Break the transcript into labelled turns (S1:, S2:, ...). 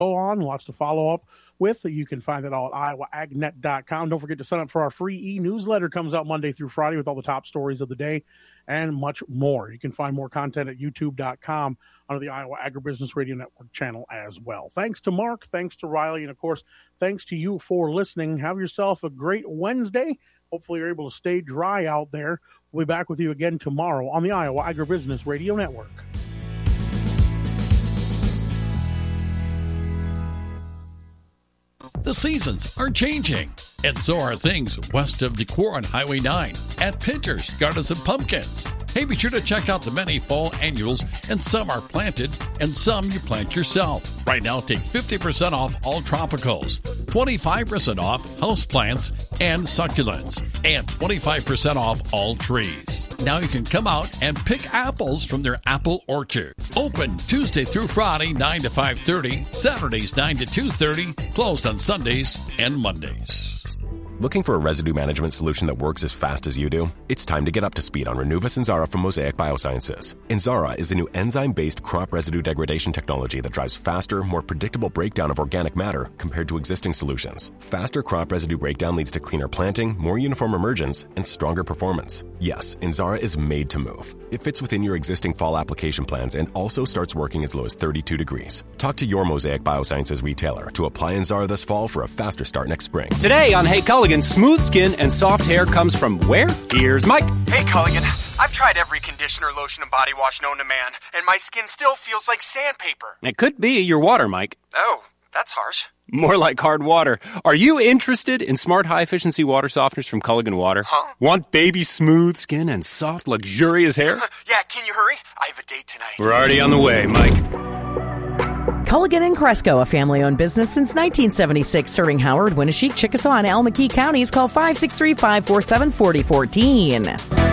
S1: on, lots to follow up with. You can find it all at iowaagnet.com. Don't forget to sign up for our free e-newsletter. Comes out Monday through Friday with all the top stories of the day and much more. You can find more content at youtube.com under the Iowa Agribusiness Radio Network channel as well. Thanks to Mark, thanks to Riley, and of course, thanks to you for listening. Have yourself a great Wednesday. Hopefully you're able to stay dry out there. We'll be back with you again tomorrow on the Iowa Agribusiness Radio Network.
S2: The seasons are changing, and so are things west of Dequora on Highway 9 at Pinter's Gardens and Pumpkins. Hey, be sure to check out the many fall annuals, and some are planted, and some you plant yourself. Right now, take 50% off all tropicals, 25% off houseplants and succulents, and 25% off all trees. Now you can come out and pick apples from their apple orchard. Open Tuesday through Friday, 9 to 5:30, Saturdays 9 to 2:30, closed on Sundays and Mondays.
S3: Looking for a residue management solution that works as fast as you do? It's time to get up to speed on Renuva Inzara from Mosaic Biosciences. Inzara is a new enzyme-based crop residue degradation technology that drives faster, more predictable breakdown of organic matter compared to existing solutions. Faster crop residue breakdown leads to cleaner planting, more uniform emergence, and stronger performance. Yes, Inzara is made to move. It fits within your existing fall application plans and also starts working as low as 32 degrees. Talk to your Mosaic Biosciences retailer to apply Inzara this fall for a faster start next spring.
S4: Today on Hey Culligan, smooth skin and soft hair comes from where? Here's Mike.
S5: Hey Culligan, I've tried every conditioner, lotion, and body wash known to man, and my skin still feels like sandpaper.
S4: It could be your water, Mike.
S5: Oh, that's harsh.
S4: More like hard water. Are you interested in smart, high-efficiency water softeners from Culligan Water?
S5: Huh?
S4: Want baby smooth skin and soft, luxurious hair?
S5: Yeah, can you hurry? I have a date tonight.
S4: We're already on the way, Mike.
S6: Culligan and Cresco, a family-owned business since 1976, serving Howard, Winneshiek, Chickasaw, and Almaquee counties. Call 563-547-4014.